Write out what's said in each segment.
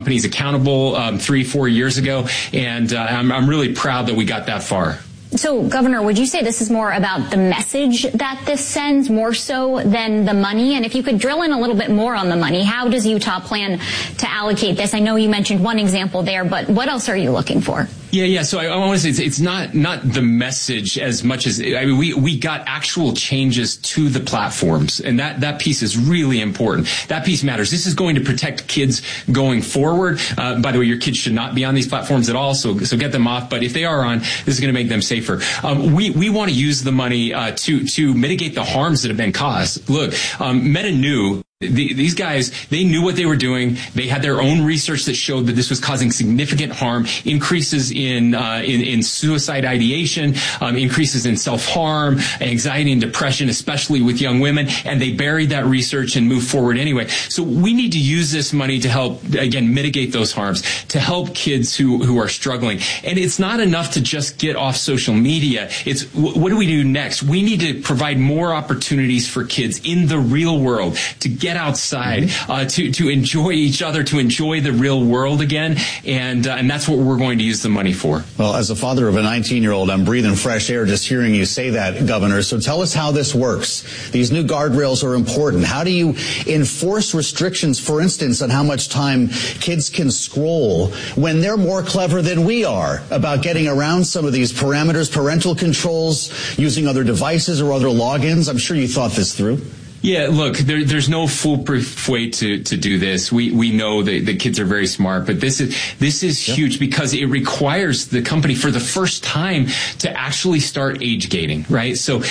companies accountable 3-4 years ago, and I'm really proud that we got that far. So, Governor, would you say this is more about the message that this sends more so than the money? And if you could drill in a little bit more on the money, how does Utah plan to allocate this? I know you mentioned one example there, but what else are you looking for? Yeah. So I want to say it's not the message as much as, we got actual changes to the platforms, and that piece is really important. That piece matters. This is going to protect kids going forward. By the way, your kids should not be on these platforms at all, so get them off. But if they are on, this is going to make them safer. We want to use the money to mitigate the harms that have been caused. Look, Meta knew. These guys, they knew what they were doing. They had their own research that showed that this was causing significant harm, increases in suicide ideation, increases in self-harm, anxiety and depression, especially with young women. And they buried that research and moved forward anyway. So we need to use this money to help, again, mitigate those harms, to help kids who are struggling. And it's not enough to just get off social media. It's what do we do next? We need to provide more opportunities for kids in the real world to get outside, to enjoy each other, to enjoy the real world again, and that's what we're going to use the money for. Well, as a father of a 19-year-old, I'm breathing fresh air just hearing you say that, Governor. So tell us how this works. These new guardrails are important. How do you enforce restrictions, for instance, on how much time kids can scroll when they're more clever than we are about getting around some of these parameters, parental controls, using other devices or other logins? I'm sure you thought this through. Yeah, look, there's no foolproof way to do this. We know that the kids are very smart, but this is huge because it requires the company for the first time to actually start age gating, right? So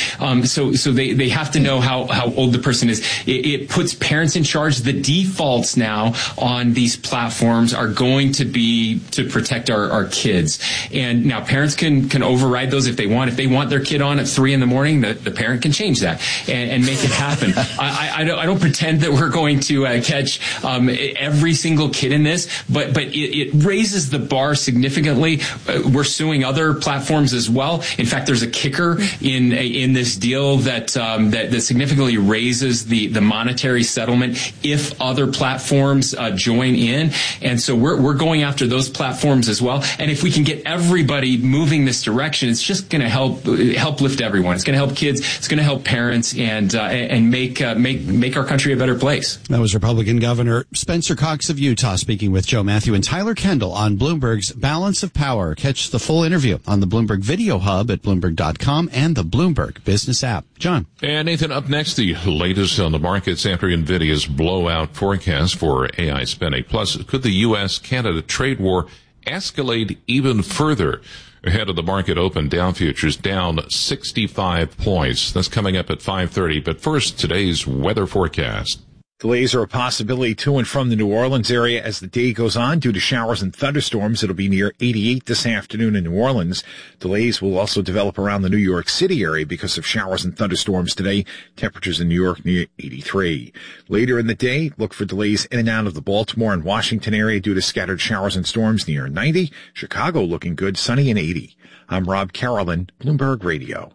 they have to know how old the person is. It puts parents in charge. The defaults now on these platforms are going to be to protect our kids. And now parents can override those if they want. If they want their kid on at 3 a.m, the parent can change that and make it happen. I don't pretend that we're going to catch every single kid in this, but it raises the bar significantly. We're suing other platforms as well. In fact, there's a kicker in this deal that significantly raises the monetary settlement if other platforms join in. And so we're going after those platforms as well. And if we can get everybody moving this direction, it's just going to help lift everyone. It's going to help kids. It's going to help parents and make our country a better place. That was Republican Governor Spencer Cox of Utah speaking with Joe Matthew and Tyler Kendall on Bloomberg's Balance of Power. Catch the full interview on the Bloomberg Video Hub at Bloomberg.com and the Bloomberg Business app. John. And Nathan, up next, the latest on the markets after NVIDIA's blowout forecast for AI spending. Plus, could the U.S.-Canada trade war escalate even further? Ahead of the market open, Dow futures down 65 points. That's coming up at 5:30. But first, today's weather forecast. Delays are a possibility to and from the New Orleans area as the day goes on due to showers and thunderstorms. It'll be near 88 this afternoon in New Orleans. Delays will also develop around the New York City area because of showers and thunderstorms today. Temperatures in New York near 83. Later in the day, look for delays in and out of the Baltimore and Washington area due to scattered showers and storms near 90. Chicago looking good, sunny and 80. I'm Rob Carolyn, Bloomberg Radio.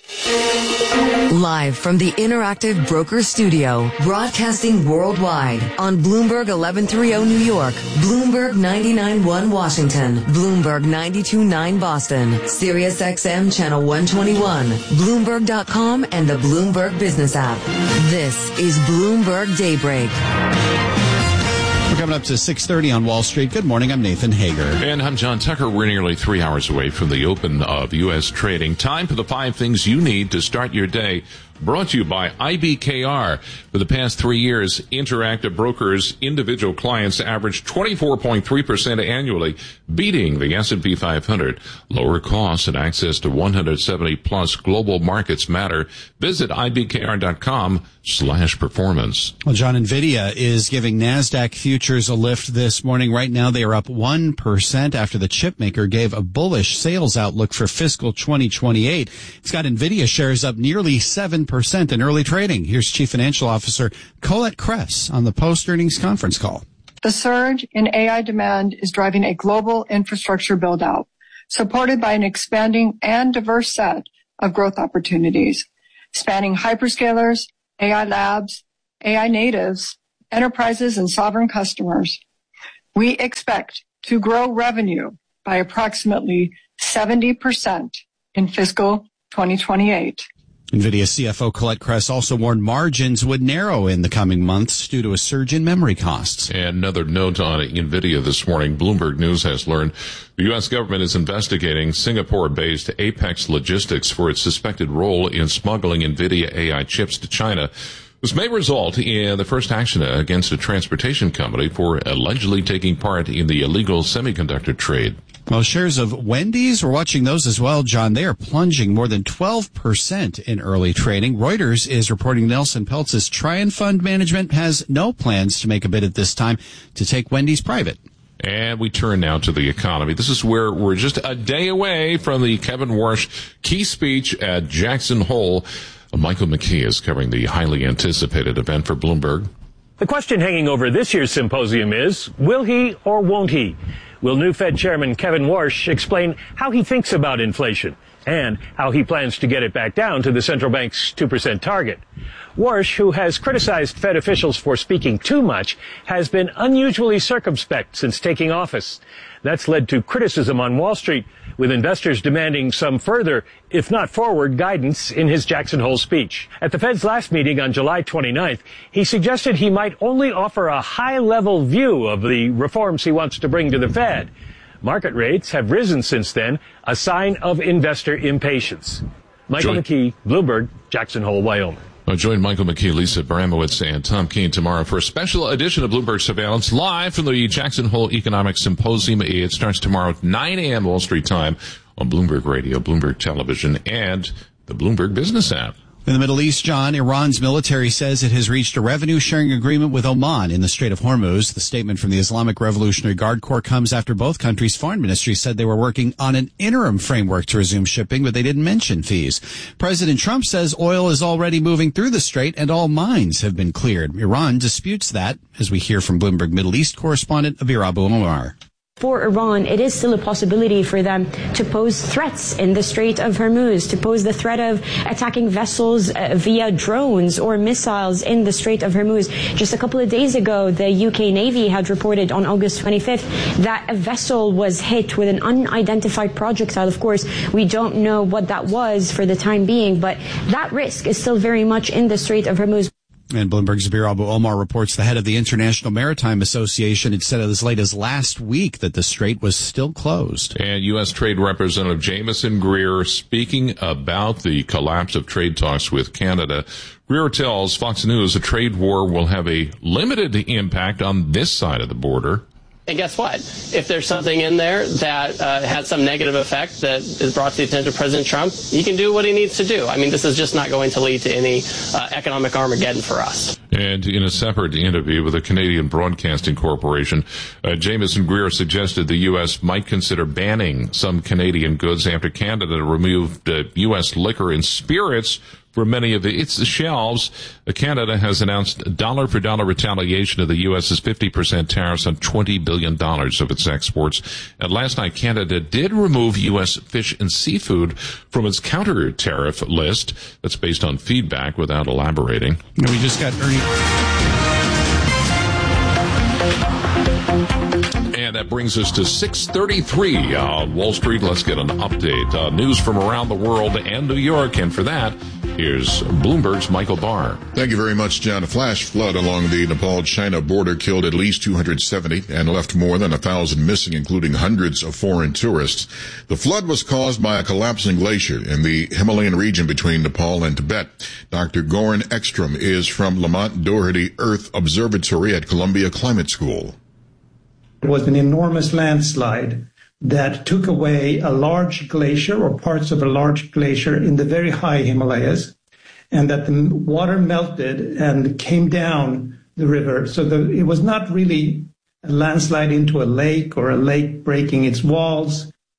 Live from the Interactive Broker Studio, broadcasting worldwide on Bloomberg 1130 New York, Bloomberg 99.1 Washington, Bloomberg 92.9 Boston, Sirius XM Channel 121, Bloomberg.com and the Bloomberg Business app. This is Bloomberg Daybreak. We're coming up to 6:30 on Wall Street. Good morning. I'm Nathan Hager. And I'm John Tucker. We're nearly 3 hours away from the open of U.S. trading. Time for the 5 things you need to start your day. Brought to you by IBKR. For the past 3 years, Interactive Brokers' individual clients averaged 24.3% annually, beating the S&P 500. Lower costs and access to 170-plus global markets matter. Visit IBKR.com/performance. Well, John, NVIDIA is giving NASDAQ futures a lift this morning. Right now, they are up 1% after the chipmaker gave a bullish sales outlook for fiscal 2028. It's got NVIDIA shares up nearly 7% in early trading. Here's Chief Financial Officer Colette Kress on the post-earnings conference call. The surge in AI demand is driving a global infrastructure build-out, supported by an expanding and diverse set of growth opportunities, spanning hyperscalers, AI labs, AI natives, enterprises, and sovereign customers. We expect to grow revenue by approximately 70% in fiscal 2028. NVIDIA CFO Colette Kress also warned margins would narrow in the coming months due to a surge in memory costs. And another note on NVIDIA this morning. Bloomberg News has learned the U.S. government is investigating Singapore-based Apex Logistics for its suspected role in smuggling NVIDIA AI chips to China. This may result in the first action against a transportation company for allegedly taking part in the illegal semiconductor trade. Well, shares of Wendy's, we're watching those as well, John. They are plunging more than 12% in early trading. Reuters is reporting Nelson Peltz's Trian Fund Management has no plans to make a bid at this time to take Wendy's private. And we turn now to the economy. This is where we're just a day away from the Kevin Warsh key speech at Jackson Hole. Michael McKee is covering the highly anticipated event for Bloomberg. The question hanging over this year's symposium is, will he or won't he? Will new Fed Chairman Kevin Warsh explain how he thinks about inflation and how he plans to get it back down to the central bank's 2% target? Warsh, who has criticized Fed officials for speaking too much, has been unusually circumspect since taking office. That's led to criticism on Wall Street, with investors demanding some further, if not forward, guidance in his Jackson Hole speech. At the Fed's last meeting on July 29th, he suggested he might only offer a high-level view of the reforms he wants to bring to the Fed. Market rates have risen since then, a sign of investor impatience. Michael McKee, Bloomberg, Jackson Hole, Wyoming. Join Michael McKee, Lisa Abramowitz, and Tom Keene tomorrow for a special edition of Bloomberg Surveillance live from the Jackson Hole Economic Symposium. It starts tomorrow at 9 a.m. Wall Street time on Bloomberg Radio, Bloomberg Television, and the Bloomberg Business app. In the Middle East, John, Iran's military says it has reached a revenue-sharing agreement with Oman in the Strait of Hormuz. The statement from the Islamic Revolutionary Guard Corps comes after both countries' foreign ministries said they were working on an interim framework to resume shipping, but they didn't mention fees. President Trump says oil is already moving through the strait and all mines have been cleared. Iran disputes that, as we hear from Bloomberg Middle East correspondent Abir Abu Omar. For Iran, it is still a possibility for them to pose threats in the Strait of Hormuz, to pose the threat of attacking vessels via drones or missiles in the Strait of Hormuz. Just a couple of days ago, the UK Navy had reported on August 25th that a vessel was hit with an unidentified projectile. Of course, we don't know what that was for the time being, but that risk is still very much in the Strait of Hormuz. And Bloomberg's Abir Abu Omar reports the head of the International Maritime Association had said as late as last week that the strait was still closed. And U.S. Trade Representative Jamieson Greer speaking about the collapse of trade talks with Canada. Greer tells Fox News a trade war will have a limited impact on this side of the border. And guess what? If there's something in there that has some negative effect that is brought to the attention of President Trump, he can do what he needs to do. I mean, this is just not going to lead to any economic Armageddon for us. And in a separate interview with the Canadian Broadcasting Corporation, Jamieson Greer suggested the U.S. might consider banning some Canadian goods after Canada removed U.S. liquor and spirits for many of its shelves. Canada has announced dollar-for-dollar retaliation of the U.S.'s 50% tariffs on $20 billion of its exports. And last night, Canada did remove U.S. fish and seafood from its counter-tariff list. That's based on feedback without elaborating. And we just got And that brings us to 6:33 on Wall Street. Let's get an update. News from around the world and New York. And for that, here's Bloomberg's Michael Barr. Thank you very much, John. A flash flood along the Nepal-China border killed at least 270 and left more than 1,000 missing, including hundreds of foreign tourists. The flood was caused by a collapsing glacier in the Himalayan region between Nepal and Tibet. Dr. Goran Ekstrom is from Lamont Doherty Earth Observatory at Columbia Climate School. It was an enormous landslide that took away a large glacier or parts of a large glacier in the very high Himalayas, and that the water melted and came down the river. So it was not really a landslide into a lake or a lake breaking its walls.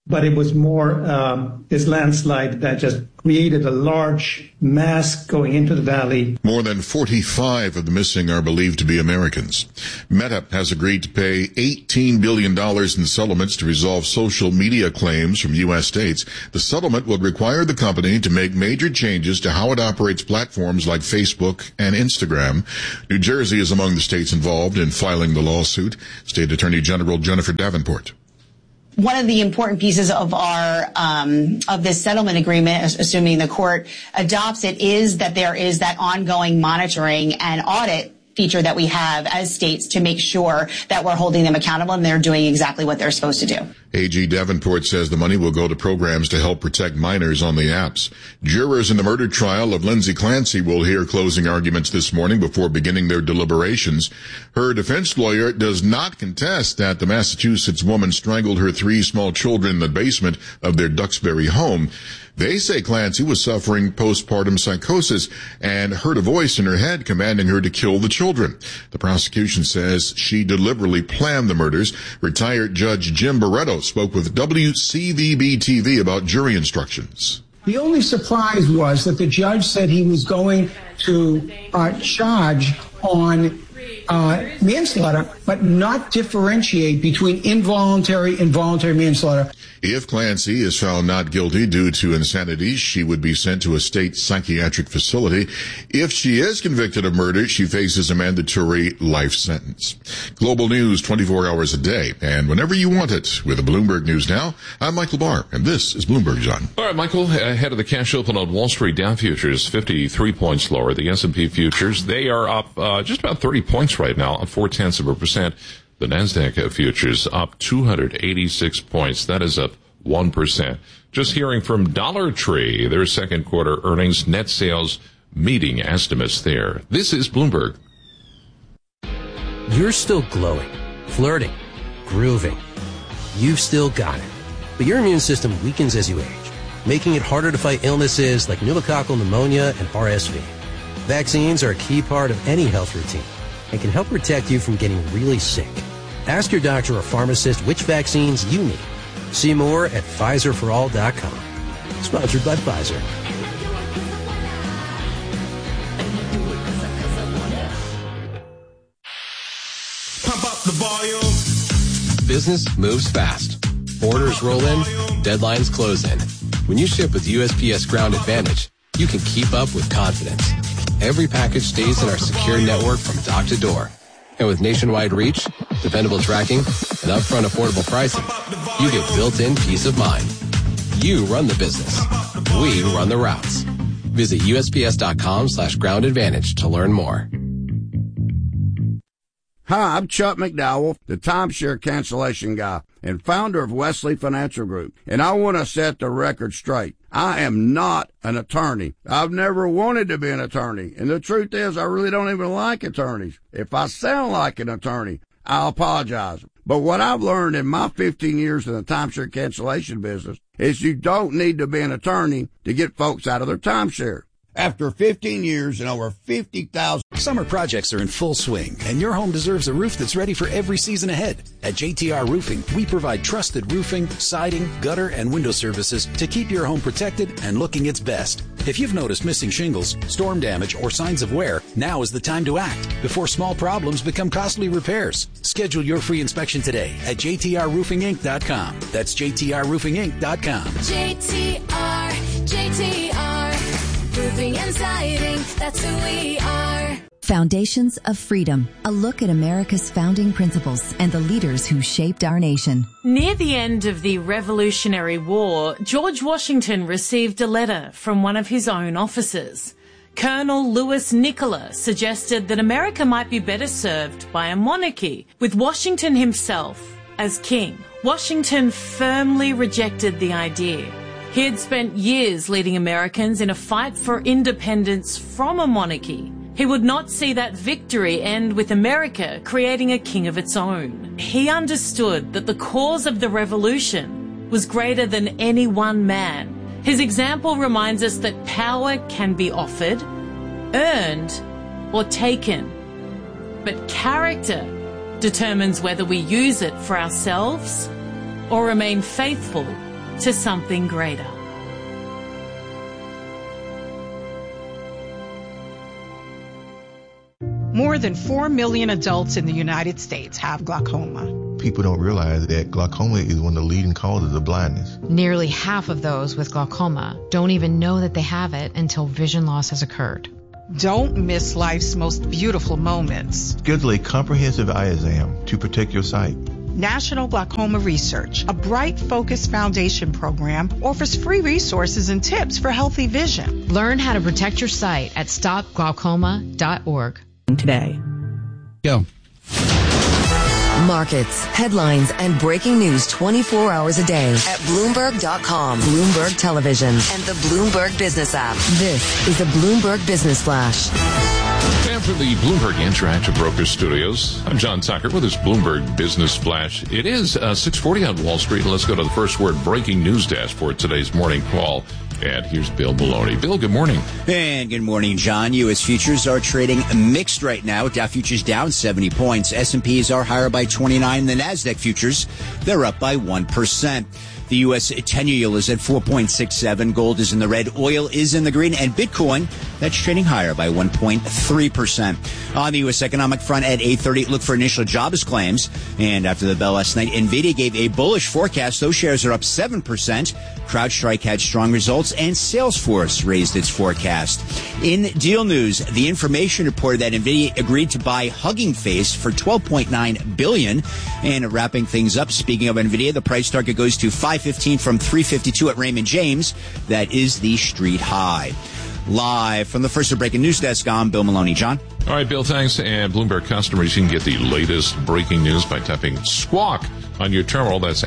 but it was more this landslide that just created a large mass going into the valley. More than 45 of the missing are believed to be Americans. Meta has agreed to pay $18 billion in settlements to resolve social media claims from U.S. states. The settlement would require the company to make major changes to how it operates platforms like Facebook and Instagram. New Jersey is among the states involved in filing the lawsuit. State Attorney General Jennifer Davenport. One of the important pieces of our of this settlement agreement, assuming the court adopts it, is that there is that ongoing monitoring and audit feature that we have as states to make sure that we're holding them accountable and they're doing exactly what they're supposed to do. AG Davenport says the money will go to programs to help protect minors on the apps. Jurors in the murder trial of Lindsay Clancy will hear closing arguments this morning before beginning their deliberations. Her defense lawyer does not contest that the Massachusetts woman strangled her 3 small children in the basement of their Duxbury home. They say Clancy was suffering postpartum psychosis and heard a voice in her head commanding her to kill the children. The prosecution says she deliberately planned the murders. Retired Judge Jim Barretto spoke with WCVB-TV about jury instructions. The only surprise was that the judge said he was going to charge on manslaughter, but not differentiate between involuntary and voluntary manslaughter. If Clancy is found not guilty due to insanity, she would be sent to a state psychiatric facility. If she is convicted of murder, she faces a mandatory life sentence. Global news 24 hours a day and whenever you want it with the Bloomberg News Now. I'm Michael Barr, and this is Bloomberg John. All right, Michael, ahead of the cash open on Wall Street, Dow futures 53 points lower. The S&P futures, they are up just about 30 points right now, up 0.4%. The NASDAQ futures up 286 points. That is up 1%. Just hearing from Dollar Tree, their second quarter earnings, net sales meeting estimates there. This is Bloomberg. You're still glowing, flirting, grooving. You've still got it. But your immune system weakens as you age, making it harder to fight illnesses like pneumococcal pneumonia and RSV. Vaccines are a key part of any health routine and can help protect you from getting really sick. Ask your doctor or pharmacist which vaccines you need. See more at PfizerForAll.com. Sponsored by Pfizer. Pump up the volume. Business moves fast. Orders roll in, deadlines close in. When you ship with USPS Ground Advantage, you can keep up with confidence. Every package stays in our secure network from dock to door. And with nationwide reach, dependable tracking, and upfront affordable pricing, you get built-in peace of mind. You run the business. We run the routes. Visit USPS.com/Ground Advantage to learn more. Hi, I'm Chuck McDowell, the timeshare cancellation guy and founder of Wesley Financial Group. And I want to set the record straight. I am not an attorney. I've never wanted to be an attorney. And the truth is, I really don't even like attorneys. If I sound like an attorney, I apologize. But what I've learned in my 15 years in the timeshare cancellation business is you don't need to be an attorney to get folks out of their timeshare. After 15 years and over 50,000. Summer projects are in full swing, and your home deserves a roof that's ready for every season ahead. At JTR Roofing, we provide trusted roofing, siding, gutter, and window services to keep your home protected and looking its best. If you've noticed missing shingles, storm damage, or signs of wear, now is the time to act before small problems become costly repairs. Schedule your free inspection today at JTRRoofingInc.com. That's JTRRoofingInc.com. JTR. Roofing and siding, that's who we are. Foundations of Freedom, a look at America's founding principles and the leaders who shaped our nation. Near the end of the Revolutionary War, George Washington received a letter from one of his own officers. Colonel Louis Nicola suggested that America might be better served by a monarchy, with Washington himself as king. Washington firmly rejected the idea. He had spent years leading Americans in a fight for independence from a monarchy. He would not see that victory end with America creating a king of its own. He understood that the cause of the revolution was greater than any one man. His example reminds us that power can be offered, earned, or taken. But character determines whether we use it for ourselves or remain faithful to something greater. More than 4 million adults in the United States have glaucoma. People don't realize that glaucoma is one of the leading causes of blindness. Nearly half of those with glaucoma don't even know that they have it until vision loss has occurred. Don't miss life's most beautiful moments. Schedule a comprehensive eye exam to protect your sight. National Glaucoma Research, a Bright Focus Foundation program, offers free resources and tips for healthy vision. Learn how to protect your sight at stopglaucoma.org. Today. Go. Markets, headlines, and breaking news 24 hours a day at Bloomberg.com, Bloomberg Television, and the Bloomberg Business app. This is the Bloomberg Business Flash. And from the Bloomberg Interactive Brokers Studios, I'm John Tucker with this Bloomberg Business Flash. It is 6:40 on Wall Street, and let's go to the first word breaking news dash for today's morning call. And here's Bill Maloney. Bill, good morning. And good morning, John. U.S. futures are trading mixed right now. Dow futures down 70 points. S&Ps are higher by 29. The NASDAQ futures, they're up by 1%. The U.S. 10-year yield is at 4.67. Gold is in the red. Oil is in the green. And Bitcoin, that's trading higher by 1.3%. On the U.S. economic front at 8:30, look for initial jobless claims. And after the bell last night, NVIDIA gave a bullish forecast. Those shares are up 7%. CrowdStrike had strong results, and Salesforce raised its forecast. In deal news, the information reported that NVIDIA agreed to buy Hugging Face for $12.9 billion. And wrapping things up, speaking of NVIDIA, the price target goes to $5.15 from $3.52 at Raymond James. That is the street high. Live from the First Breaking News Desk, I'm Bill Maloney. John? All right, Bill, thanks. And Bloomberg customers, you can get the latest breaking news by typing Squawk on your terminal. That's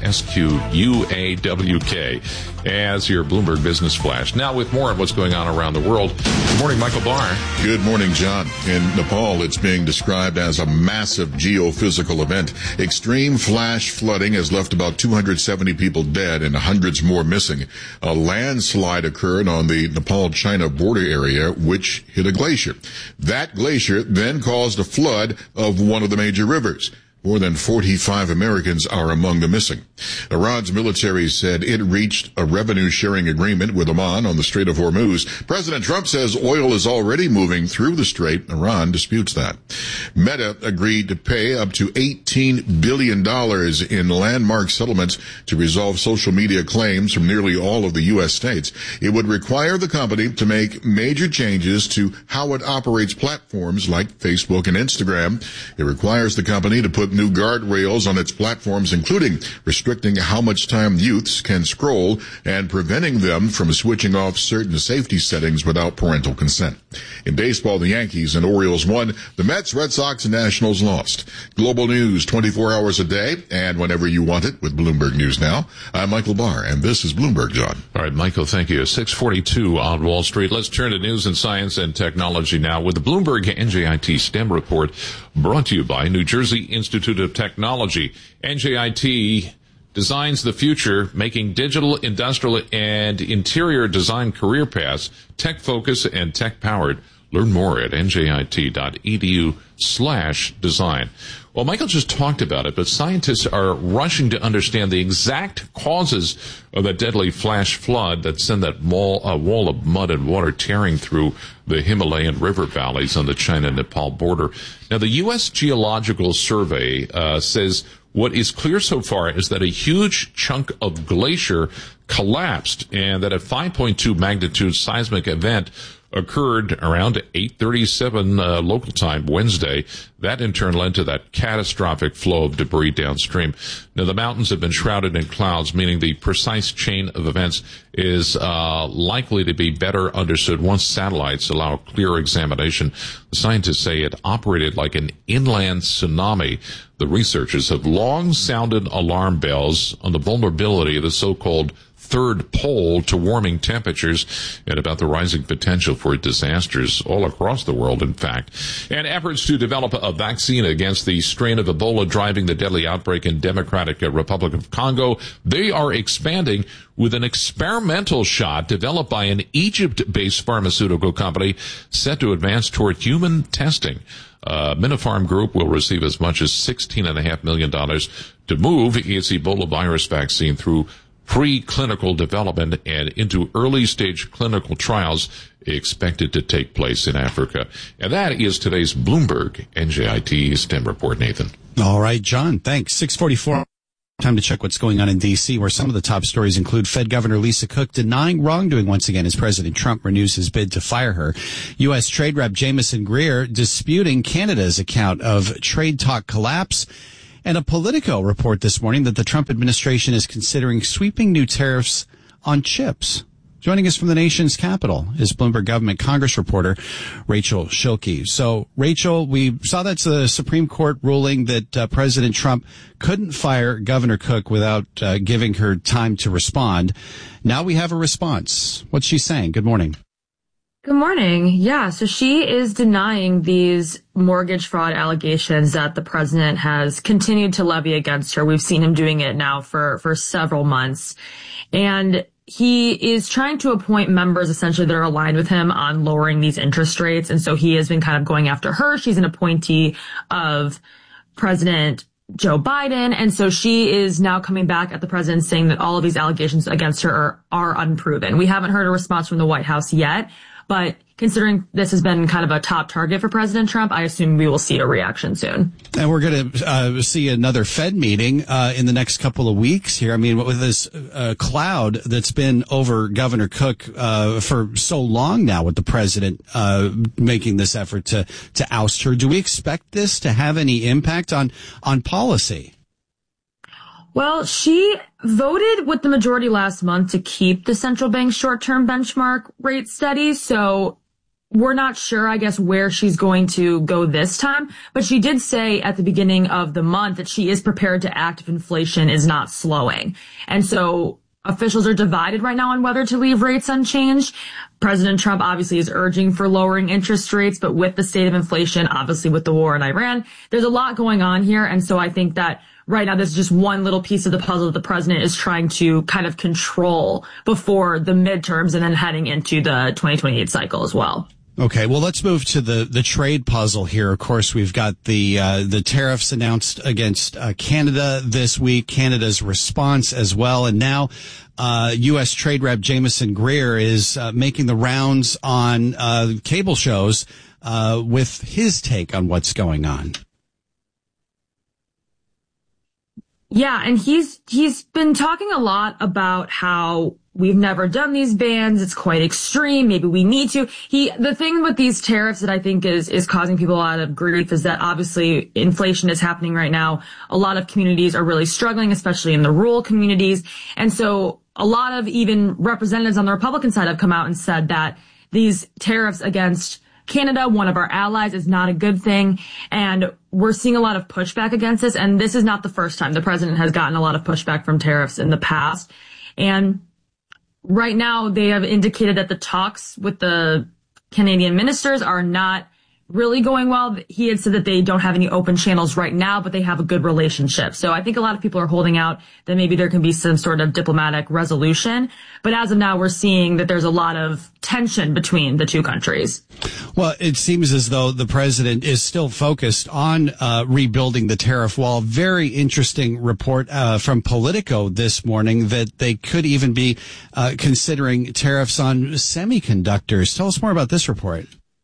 SQUAWK as your Bloomberg Business Flash. Now with more of what's going on around the world. Good morning, Michael Barr. Good morning, John. In Nepal, it's being described as a massive geophysical event. Extreme flash flooding has left about 270 people dead and hundreds more missing. A landslide occurred on the Nepal-China border area, which hit a glacier. That glacier then caused a flood of one of the major rivers. More than 45 Americans are among the missing. Iran's military said it reached a revenue-sharing agreement with Oman on the Strait of Hormuz. President Trump says oil is already moving through the strait. Iran disputes that. Meta agreed to pay up to $18 billion in landmark settlements to resolve social media claims from nearly all of the U.S. states. It would require the company to make major changes to how it operates platforms like Facebook and Instagram. It requires the company to put new guardrails on its platforms, including restricting how much time youths can scroll and preventing them from switching off certain safety settings without parental consent. In baseball, the Yankees and Orioles won. The Mets, Red Sox, and Nationals lost. Global news 24 hours a day and whenever you want it with Bloomberg News Now. I'm Michael Barr, and this is Bloomberg, John. All right, Michael, thank you. 6:42 on Wall Street. Let's turn to news and science and technology now with the Bloomberg NJIT STEM report brought to you by New Jersey Institute of Technology. NJIT designs the future, making digital, industrial, and interior design career paths tech-focused and tech-powered. Learn more at njit.edu/design. Well, Michael just talked about it, but scientists are rushing to understand the exact causes of that deadly flash flood that sent that wall of mud and water tearing through the Himalayan river valleys on the China-Nepal border. Now, the U.S. Geological Survey says what is clear so far is that a huge chunk of glacier collapsed and that a 5.2 magnitude seismic event occurred around 8:37 local time Wednesday. That in turn led to that catastrophic flow of debris downstream. Now the mountains have been shrouded in clouds, meaning the precise chain of events is likely to be better understood once satellites allow clear examination. The scientists say it operated like an inland tsunami. The researchers have long sounded alarm bells on the vulnerability of the so-called third pole to warming temperatures and about the rising potential for disasters all across the world, in fact. And efforts to develop a vaccine against the strain of Ebola driving the deadly outbreak in Democratic Republic of Congo, they are expanding with an experimental shot developed by an Egypt-based pharmaceutical company set to advance toward human testing. Minopharm Group will receive as much as $16.5 million to move its Ebola virus vaccine through preclinical development and into early stage clinical trials expected to take place in Africa. And that is today's Bloomberg NJIT STEM report, Nathan. All right, John, thanks. 6:44. Time to check what's going on in D.C., where some of the top stories include Fed Governor Lisa Cook denying wrongdoing once again as President Trump renews his bid to fire her. U.S. Trade Rep Jamieson Greer disputing Canada's account of trade talk collapse. And a Politico report this morning that the Trump administration is considering sweeping new tariffs on chips. Joining us from the nation's capital is Bloomberg Government Congress reporter Rachel Schilke. So, Rachel, we saw that's a Supreme Court ruling that President Trump couldn't fire Governor Cook without giving her time to respond. Now we have a response. What's she saying? Good morning. Good morning. Yeah, so she is denying these mortgage fraud allegations that the president has continued to levy against her. We've seen him doing it now for several months. And he is trying to appoint members essentially that are aligned with him on lowering these interest rates. And so he has been kind of going after her. She's an appointee of President Joe Biden. And so she is now coming back at the president saying that all of these allegations against her are unproven. We haven't heard a response from the White House yet, but considering this has been kind of a top target for President Trump, I assume we will see a reaction soon. And we're going to see another Fed meeting in the next couple of weeks here. I mean, with this cloud that's been over Governor Cook for so long now, with the president making this effort to oust her, do we expect this to have any impact on policy? Well, she voted with the majority last month to keep the central bank's short-term benchmark rate steady. So we're not sure, I guess, where she's going to go this time. But she did say at the beginning of the month that she is prepared to act if inflation is not slowing. And so officials are divided right now on whether to leave rates unchanged. President Trump obviously is urging for lowering interest rates, but with the state of inflation, obviously with the war in Iran, there's a lot going on here. And so I think that right now, this is just one little piece of the puzzle that the president is trying to kind of control before the midterms and then heading into the 2028 cycle as well. Okay, well, let's move to the trade puzzle here. Of course, we've got the tariffs announced against Canada this week, Canada's response as well, and now U.S. Trade Rep Jamieson Greer is making the rounds on cable shows with his take on what's going on. Yeah, and he's been talking a lot about how we've never done these bans. It's quite extreme. Maybe we need to. The thing with these tariffs that I think is causing people a lot of grief is that obviously inflation is happening right now. A lot of communities are really struggling, especially in the rural communities. And so a lot of even representatives on the Republican side have come out and said that these tariffs against Canada, one of our allies, is not a good thing. And we're seeing a lot of pushback against this. And this is not the first time the president has gotten a lot of pushback from tariffs in the past. And right now they have indicated that the talks with the Canadian ministers are not really going well. He had said that they don't have any open channels right now, but they have a good relationship. So I think a lot of people are holding out that maybe there can be some sort of diplomatic resolution. But as of now, we're seeing that there's a lot of tension between the two countries. Well, it seems as though the president is still focused on rebuilding the tariff wall. Very interesting report from Politico this morning that they could even be considering tariffs on semiconductors. Tell us more about this report.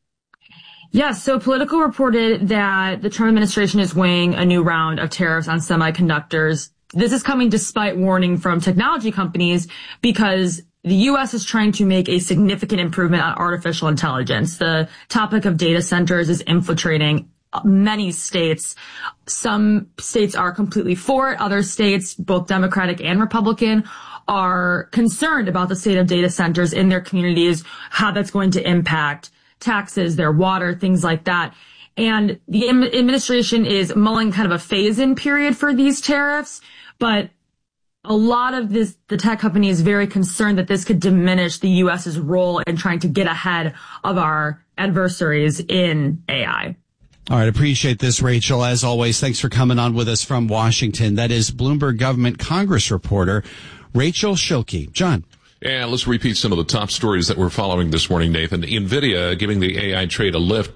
Yes, so Politico reported that the Trump administration is weighing a new round of tariffs on semiconductors. This is coming despite warning from technology companies because the U.S. is trying to make a significant improvement on artificial intelligence. The topic of data centers is infiltrating many states. Some states are completely for it. Other states, both Democratic and Republican, are concerned about the state of data centers in their communities, how that's going to impact taxes, their water, things like that. And the administration is mulling kind of a phase-in period for these tariffs, but a lot of the tech company is very concerned that this could diminish the U.S.'s role in trying to get ahead of our adversaries in AI. All right. Appreciate this, Rachel. As always, thanks for coming on with us from Washington. That is Bloomberg Government Congress reporter Rachel Schilke. John. And let's repeat some of the top stories that we're following this morning, Nathan. NVIDIA giving the AI trade a lift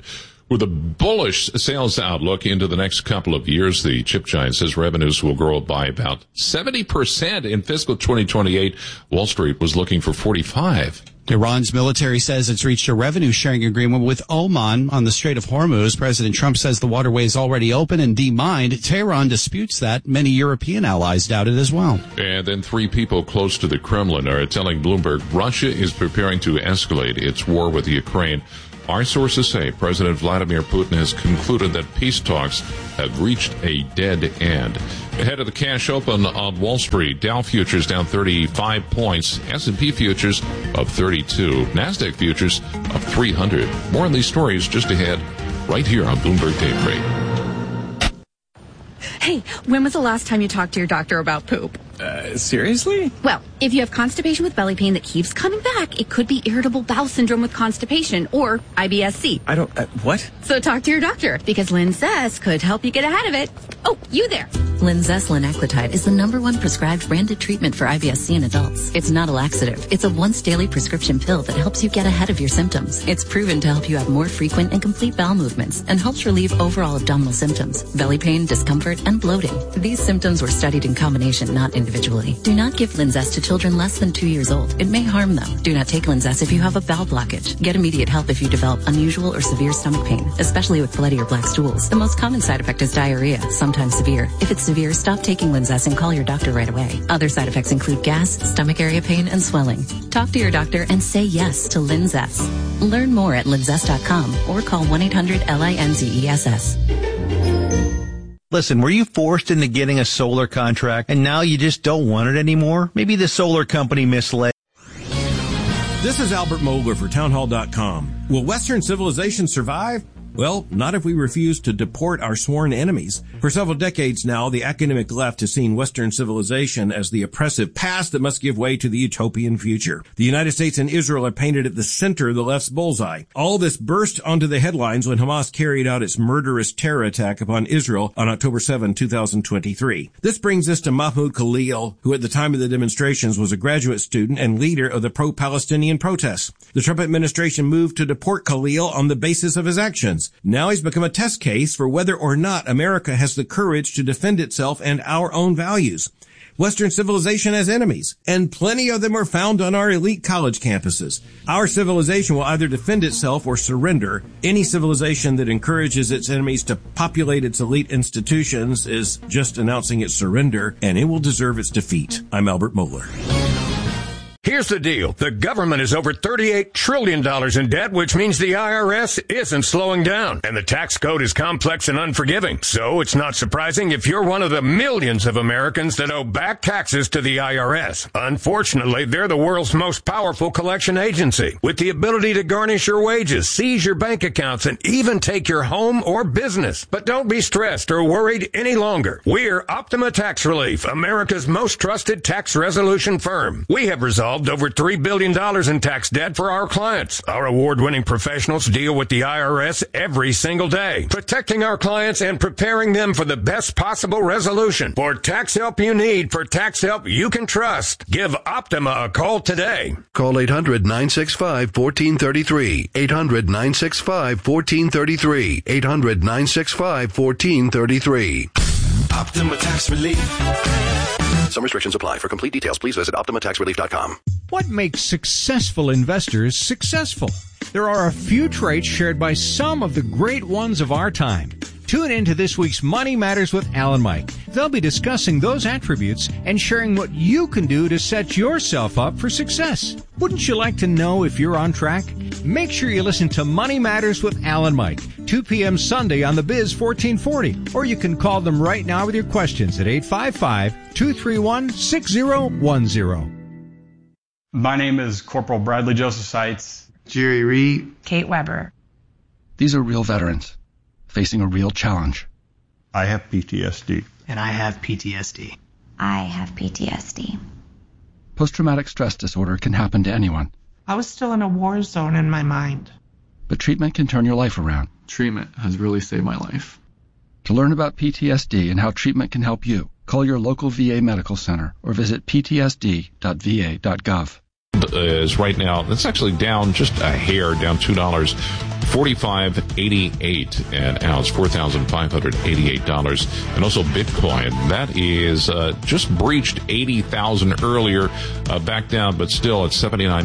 With a bullish sales outlook into the next couple of years, the chip giant says revenues will grow by about 70% in fiscal 2028. Wall Street was looking for 45%. Iran's military says it's reached a revenue-sharing agreement with Oman on the Strait of Hormuz. President Trump says the waterway is already open and demined. Tehran disputes that. Many European allies doubt it as well. And then 3 people close to the Kremlin are telling Bloomberg Russia is preparing to escalate its war with Ukraine. Our sources say President Vladimir Putin has concluded that peace talks have reached a dead end. Ahead of the cash open on Wall Street, Dow futures down 35 points, S&P futures up 32, NASDAQ futures up 300. More on these stories just ahead, right here on Bloomberg Daybreak. Hey, when was the last time you talked to your doctor about poop? Seriously? Well, if you have constipation with belly pain that keeps coming back, it could be irritable bowel syndrome with constipation or IBS-C. I don't, what? So talk to your doctor, because Linzess could help you get ahead of it. Oh, you there. Linzess linaclotide is the #1 prescribed branded treatment for IBS-C in adults. It's not a laxative. It's a once daily prescription pill that helps you get ahead of your symptoms. It's proven to help you have more frequent and complete bowel movements and helps relieve overall abdominal symptoms, belly pain, discomfort, and bloating. These symptoms were studied in combination, not individually. Do not give Linzess to children less than 2 years old. It may harm them. Do not take Linzess if you have a bowel blockage. Get immediate help if you develop unusual or severe stomach pain, especially with bloody or black stools. The most common side effect is diarrhea, sometimes severe. If it's severe, stop taking Linzess and call your doctor right away. Other side effects include gas, stomach area pain, and swelling. Talk to your doctor and say yes to Linzess. Learn more at linzess.com or call 1-800-LINZESS. Listen, were you forced into getting a solar contract and now you just don't want it anymore? Maybe the solar company misled. This is Albert Mohler for Townhall.com. Will Western civilization survive? Well, not if we refuse to deport our sworn enemies. For several decades now, the academic left has seen Western civilization as the oppressive past that must give way to the utopian future. The United States and Israel are painted at the center of the left's bullseye. All this burst onto the headlines when Hamas carried out its murderous terror attack upon Israel on October 7, 2023. This brings us to Mahmoud Khalil, who at the time of the demonstrations was a graduate student and leader of the pro-Palestinian protests. The Trump administration moved to deport Khalil on the basis of his actions. Now he's become a test case for whether or not America has the courage to defend itself and our own values. Western civilization has enemies, and plenty of them are found on our elite college campuses. Our civilization will either defend itself or surrender. Any civilization that encourages its enemies to populate its elite institutions is just announcing its surrender, and it will deserve its defeat. I'm Albert Mohler. Here's the deal. The government is over $38 trillion in debt, which means the IRS isn't slowing down. And the tax code is complex and unforgiving. So it's not surprising if you're one of the millions of Americans that owe back taxes to the IRS. Unfortunately, they're the world's most powerful collection agency, with the ability to garnish your wages, seize your bank accounts, and even take your home or business. But don't be stressed or worried any longer. We're Optima Tax Relief, America's most trusted tax resolution firm. We have resolved over $3 billion in tax debt for our clients. Our award-winning professionals deal with the IRS every single day, protecting our clients and preparing them for the best possible resolution. For tax help you need, for tax help you can trust, give Optima a call today. Call 800-965-1433. 800-965-1433. 800-965-1433. Optima Tax Relief. Some restrictions apply. For complete details, please visit OptimaTaxRelief.com. What makes successful investors successful? There are a few traits shared by some of the great ones of our time. Tune in to this week's Money Matters with Al and Mike. They'll be discussing those attributes and sharing what you can do to set yourself up for success. Wouldn't you like to know if you're on track? Make sure you listen to Money Matters with Al and Mike, 2 p.m. Sunday on the Biz 1440. Or you can call them right now with your questions at 855-231-6010. My name is Corporal Bradley Joseph Seitz. Jerry Reed. Kate Weber. These are real veterans facing a real challenge. I have PTSD. And I have PTSD. I have PTSD. Post-traumatic stress disorder can happen to anyone. I was still in a war zone in my mind. But treatment can turn your life around. Treatment has really saved my life. To learn about PTSD and how treatment can help you, call your local VA medical center or visit ptsd.va.gov. is right now, it's actually down just a hair, down $2. 45.88 an ounce, $4,588. And also Bitcoin, that is just breached 80,000 earlier, back down, but still at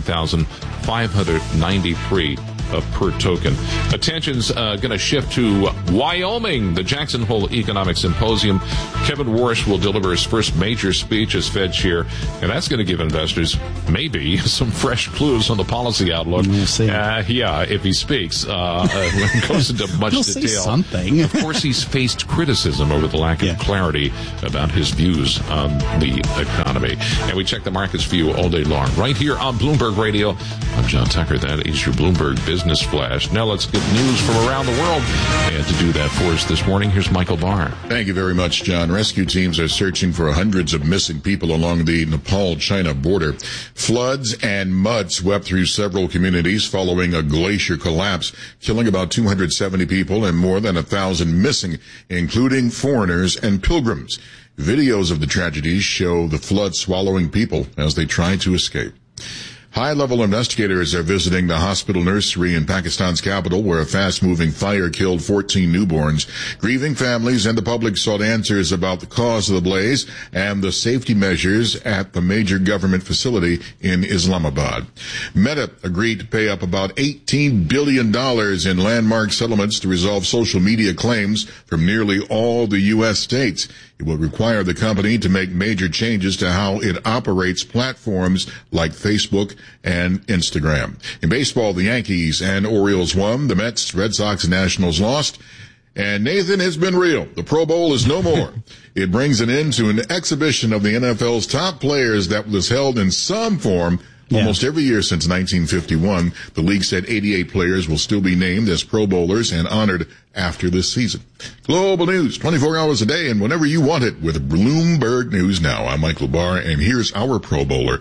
79,593 per token. Attention's going to shift to Wyoming, the Jackson Hole Economic Symposium. Kevin Warsh will deliver his first major speech as Fed chair, and that's going to give investors maybe some fresh clues on the policy outlook. We'll see. Yeah, if he speaks, when it goes into much He'll detail. say something. Of course, he's faced criticism over the lack of clarity about his views on the economy. And we check the markets for you all day long, right here on Bloomberg Radio. I'm John Tucker. That is your Bloomberg Business Flash. Now let's get news from around the world. And to do that for us this morning, here's Michael Barr. Thank you very much, John. Rescue teams are searching for hundreds of missing people along the Nepal-China border. Floods and mud swept through several communities following a glacier collapse, killing about 270 people and more than 1,000 missing, including foreigners and pilgrims. Videos of the tragedies show the flood swallowing people as they try to escape. High-level investigators are visiting the hospital nursery in Pakistan's capital where a fast-moving fire killed 14 newborns. Grieving families and the public sought answers about the cause of the blaze and the safety measures at the major government facility in Islamabad. Meta agreed to pay up about $18 billion in landmark settlements to resolve social media claims from nearly all the U.S. states. It will require the company to make major changes to how it operates platforms like Facebook and Instagram. In baseball, the Yankees and Orioles won. The Mets, Red Sox, and Nationals lost. And Nathan has been real. The Pro Bowl is no more. It brings an end to an exhibition of the NFL's top players that was held in some form almost every year since 1951. The league said 88 players will still be named as Pro Bowlers and honored after this season. Global news, 24 hours a day and whenever you want it with Bloomberg News Now. I'm Michael Barr, and here's our Pro Bowler.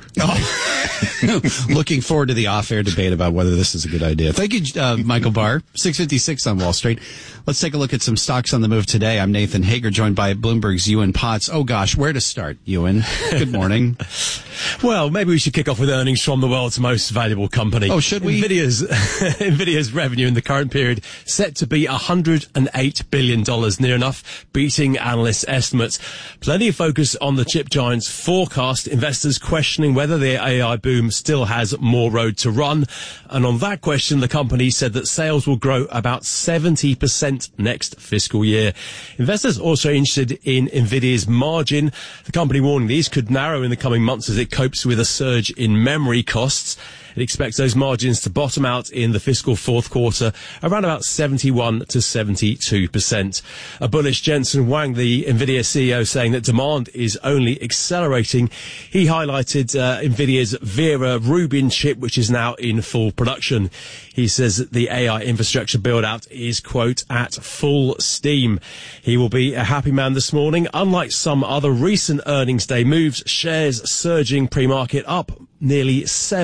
Looking forward to the off-air debate about whether this is a good idea. Thank you, Michael Barr. 6:56 on Wall Street. Let's take a look at some stocks on the move today. I'm Nathan Hager, joined by Bloomberg's Ewan Potts. Oh gosh, where to start, Ewan? Good morning. Well, maybe we should kick off with earnings from the world's most valuable company. Oh, should we? Nvidia's revenue in the current period set to be $108 billion, near enough beating analysts' estimates. Plenty of focus on the chip giant's forecast, investors questioning whether the AI boom still has more road to run. And on that question, the company said that sales will grow about 70% next fiscal year. Investors also interested in Nvidia's margin. The company warning these could narrow in the coming months as it copes with a surge in memory costs. It expects those margins to bottom out in the fiscal fourth quarter around about 71 to 72%. A bullish Jensen Huang, the Nvidia CEO, saying that demand is only accelerating. He highlighted Nvidia's Vera Rubin chip, which is now in full production. He says that the AI infrastructure build-out is, quote, at full steam. He will be a happy man this morning. Unlike some other recent earnings day moves, shares surging pre-market up nearly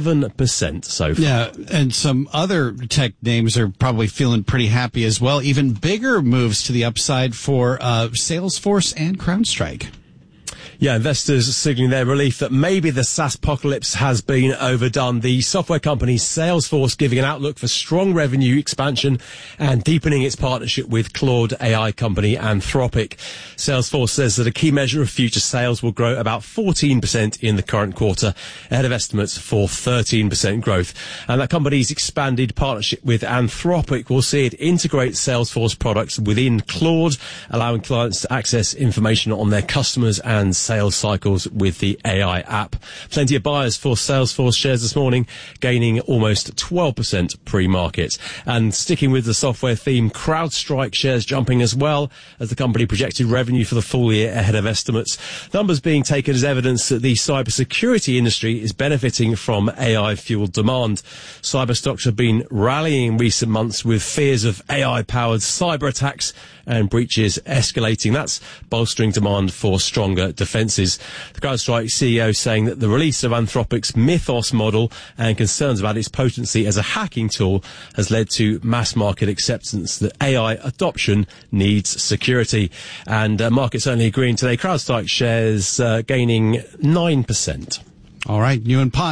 7% so far. Yeah, and some other tech names are probably feeling pretty happy as well. Even bigger moves to the upside for Salesforce and CrowdStrike. Yeah, investors signaling their relief that maybe the SaaS apocalypse has been overdone. The software company Salesforce giving an outlook for strong revenue expansion and deepening its partnership with Claude AI company Anthropic. Salesforce says that a key measure of future sales will grow about 14% in the current quarter, ahead of estimates for 13% growth. And that company's expanded partnership with Anthropic will see it integrate Salesforce products within Claude, allowing clients to access information on their customers and sales cycles with the AI app. Plenty of buyers for Salesforce shares this morning, gaining almost 12% pre-market. And sticking with the software theme, CrowdStrike shares jumping as well as the company projected revenue for the full year ahead of estimates. Numbers being taken as evidence that the cybersecurity industry is benefiting from AI-fueled demand. Cyber stocks have been rallying in recent months with fears of AI-powered cyber attacks and breaches escalating. That's bolstering demand for stronger defences. The CrowdStrike CEO saying that the release of Anthropic's Mythos model and concerns about its potency as a hacking tool has led to mass market acceptance that AI adoption needs security. And markets only agreeing today. CrowdStrike shares gaining 9%. All right, Ewan Potts.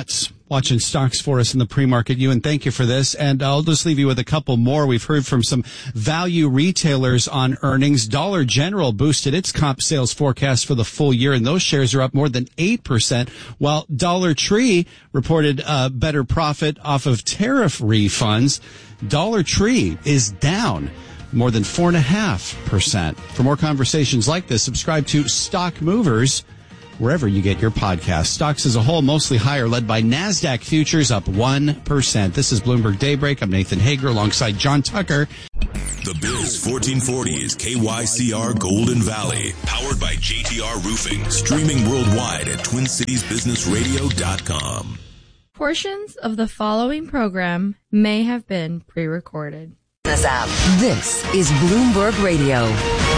watching stocks for us in the pre-market. Ewan, thank you for this. And I'll just leave you with a couple more. We've heard from some value retailers on earnings. Dollar General boosted its comp sales forecast for the full year, and those shares are up more than 8%, while Dollar Tree reported better profit off of tariff refunds. Dollar Tree is down more than 4.5%. For more conversations like this, subscribe to Stock Movers wherever you get your podcasts. Stocks as a whole mostly higher, led by NASDAQ futures up 1%. This is Bloomberg Daybreak. I'm Nathan Hager alongside John Tucker. The Biz 1440 is KYCR Golden Valley, powered by JTR Roofing, streaming worldwide at TwinCitiesBusinessRadio.com. Portions of the following program may have been pre-recorded. This is Bloomberg Radio.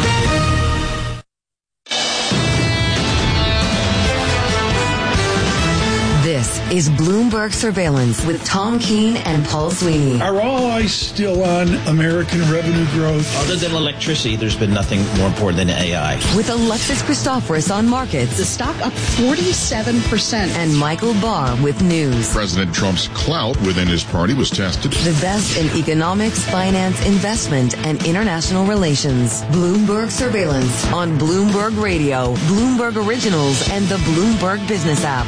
This is Bloomberg Surveillance with Tom Keene and Paul Sweeney. Are all eyes still on American revenue growth? Other than electricity, there's been nothing more important than AI. With Alexis Christoforous on markets. The stock up 47%. And Michael Barr with news. President Trump's clout within his party was tested. The best in economics, finance, investment, and international relations. Bloomberg Surveillance on Bloomberg Radio, Bloomberg Originals, and the Bloomberg Business app.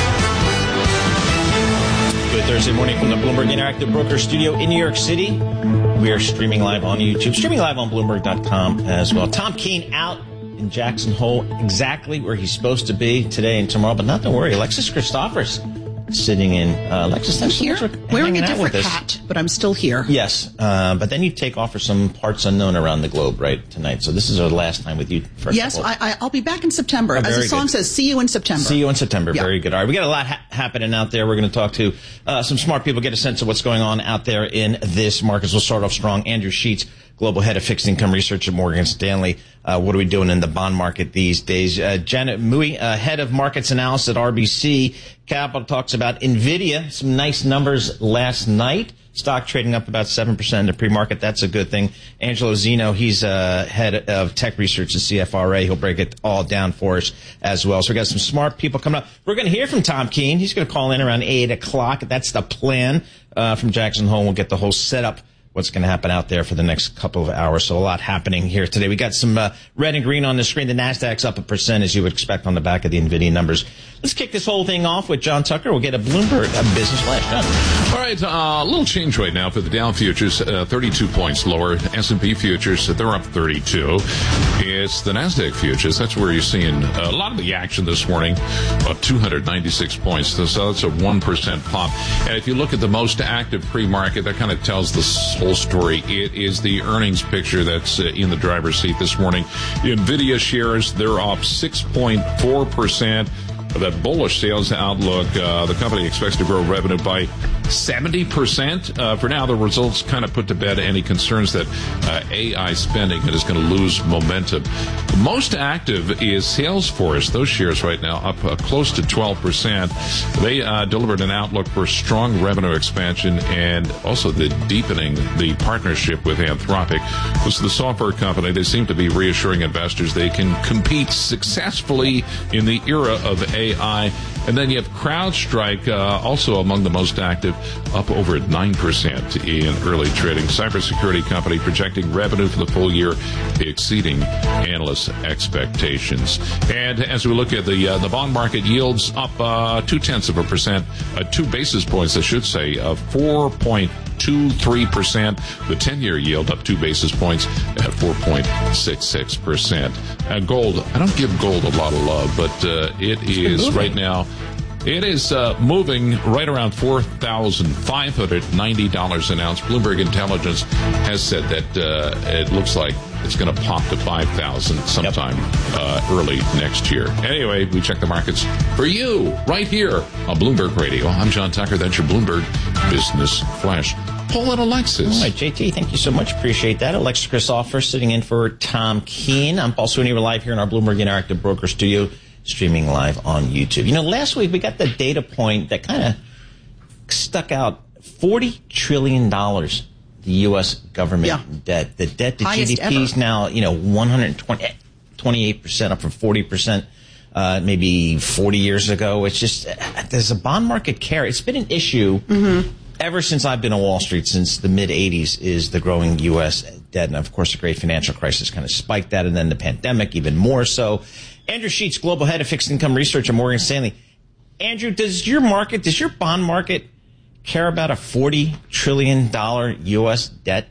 Good Thursday morning from the Bloomberg Interactive Broker Studio in New York City. We are streaming live on YouTube, streaming live on Bloomberg.com as well. Tom Keene out in Jackson Hole, exactly where he's supposed to be today and tomorrow. But not to worry, Alexis Christoforous sitting in. Alexis, thanks so much for wearing a hanging out with different us. hat, but I'm still here. Yes, but then you take off for some parts unknown around the globe, right, tonight. So this is our last time with you. Yes, I'll be back in September. As the song says, see you in September. See you in September. Yeah. Very good. All right, we got a lot happening out there. We're going to talk to some smart people, get a sense of what's going on out there in this market. We'll start off strong. Andrew Sheets, Global Head of Fixed Income Research at Morgan Stanley. What are we doing in the bond market these days? Janet Mui, Head of Markets Analysis at RBC Capital, talks about NVIDIA. Some nice numbers last night. Stock trading up about 7% in the pre-market. That's a good thing. Angelo Zeno, he's Head of Tech Research at CFRA. He'll break it all down for us as well. So we got some smart people coming up. We're going to hear from Tom Keene. He's going to call in around 8 o'clock. That's the plan from Jackson Hole. We'll get the whole setup, what's going to happen out there for the next couple of hours. So a lot happening here today. We got some red and green on the screen. The NASDAQ's up 1%, as you would expect on the back of the NVIDIA numbers. Let's kick this whole thing off with John Tucker. We'll get a Bloomberg Business Flash. John. All right, a little change right now for the Dow futures, 32 points lower. S&P futures, they're up 32. It's the NASDAQ futures. That's where you're seeing a lot of the action this morning, up 296 points. So that's a 1% pop. And if you look at the most active pre-market, that kind of tells the whole story. It is the earnings picture that's in the driver's seat this morning. NVIDIA shares, they're up 6.4%. That bullish sales outlook, the company expects to grow revenue by 70%. For now, the results kind of put to bed any concerns that AI spending is going to lose momentum. The most active is Salesforce. Those shares right now up close to 12%. They delivered an outlook for strong revenue expansion and also the deepening the partnership with Anthropic. This is the software company. They seem to be reassuring investors they can compete successfully in the era of AI. And then you have CrowdStrike, also among the most active, up over 9% in early trading. Cybersecurity company projecting revenue for the full year exceeding analysts' expectations. And as we look at the bond market, yields up 0.2%, 2 basis points, I should say, 4.23%. The 10-year yield up 2 basis points at 4.66%. Gold, I don't give gold a lot of love, but it is right now. It is moving right around $4,590 an ounce. Bloomberg Intelligence has said that it looks like it's going to pop to $5,000 sometime early next year. Anyway, we check the markets for you right here on Bloomberg Radio. I'm John Tucker. That's your Bloomberg Business Flash. Paul and Alexis. All right, JT, thank you so much. Appreciate that. Alexis Christoforous sitting in for Tom Keene. I'm Paul Sweeney. We're live here in our Bloomberg Interactive Broker Studio, streaming live on YouTube. You know, last week we got the data point that kind of stuck out. $40 trillion, the U.S. government debt. The debt to highest GDP is now, 128%, up from 40% maybe 40 years ago. It's just, does the bond market care? It's been an issue ever since I've been on Wall Street, since the mid-'80s, is the growing U.S. debt. And, of course, the great financial crisis kind of spiked that, and then the pandemic even more so. Andrew Sheets, Global Head of Fixed Income Research at Morgan Stanley. Andrew, does your bond market care about a $40 trillion U.S. debt?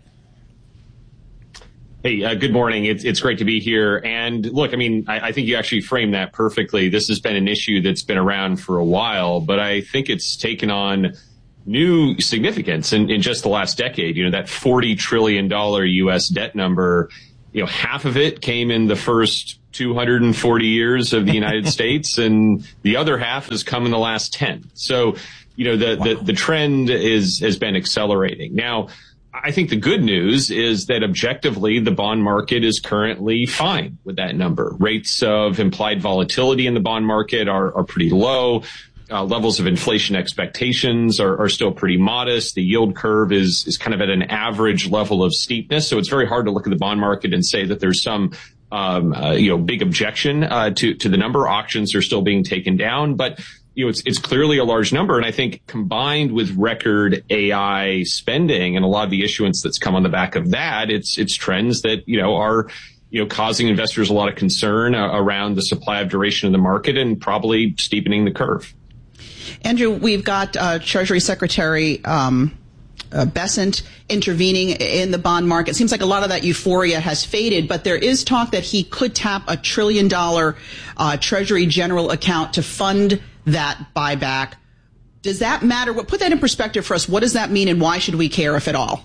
Hey, good morning. It's great to be here. And look, I mean, I think you actually framed that perfectly. This has been an issue that's been around for a while, but I think it's taken on new significance in just the last decade. You know, that $40 trillion U.S. debt number, you know, half of it came in the first 240 years of the United States, and the other half has come in the last 10. So, you know, the trend has been accelerating. Now, I think the good news is that objectively the bond market is currently fine with that number. Rates of implied volatility in the bond market are pretty low. Levels of inflation expectations are still pretty modest. The yield curve is kind of at an average level of steepness. So it's very hard to look at the bond market and say that there's some big objection to the number. Auctions are still being taken down, but you know, it's clearly a large number. And I think combined with record AI spending and a lot of the issuance that's come on the back of that, it's trends that, you know, are, you know, causing investors a lot of concern around the supply of duration in the market and probably steepening the curve. Andrew, we've got Treasury Secretary Bessent intervening in the bond market. It seems like a lot of that euphoria has faded, but there is talk that he could tap $1 trillion Treasury General account to fund that buyback. Does that matter? Put that in perspective for us. What does that mean, and why should we care, if at all?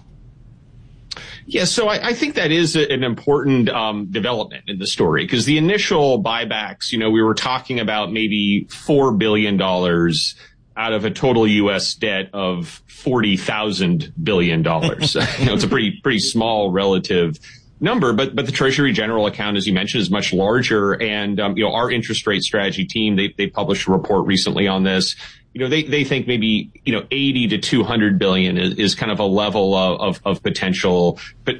Yeah, so I think that is an important development in the story, because the initial buybacks, you know, we were talking about maybe $4 billion out of a total U.S. debt of $40,000 billion. You know, it's a pretty small relative number, but the Treasury General account, as you mentioned, is much larger. And, you know, our interest rate strategy team, they published a report recently on this. You know, they think maybe, you know, 80 to 200 billion is kind of a level of potential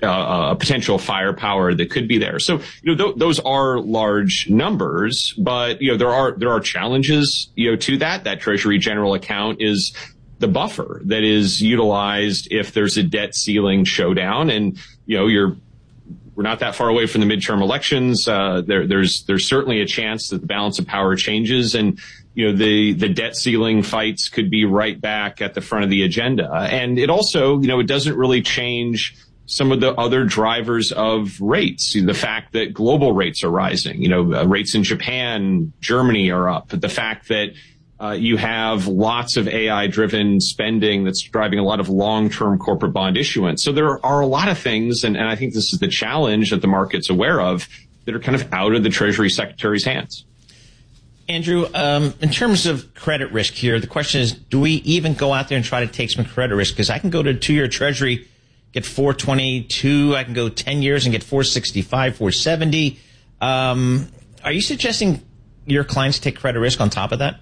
firepower that could be there. So, you know, those are large numbers, but, you know, there are challenges, you know, to that Treasury General account is the buffer that is utilized if there's a debt ceiling showdown. And, you know, we're not that far away from the midterm elections. There's certainly a chance that the balance of power changes, and you know the debt ceiling fights could be right back at the front of the agenda. And it also, you know, it doesn't really change some of the other drivers of rates. The fact that global rates are rising, you know, rates in Japan, Germany are up. The fact that you have lots of AI-driven spending that's driving a lot of long-term corporate bond issuance. So there are a lot of things, and I think this is the challenge that the market's aware of, that are kind of out of the Treasury Secretary's hands. Andrew, in terms of credit risk here, the question is, do we even go out there and try to take some credit risk? Because I can go to a 2-year Treasury, get 422. I can go 10 years and get 465, 470. Are you suggesting your clients take credit risk on top of that?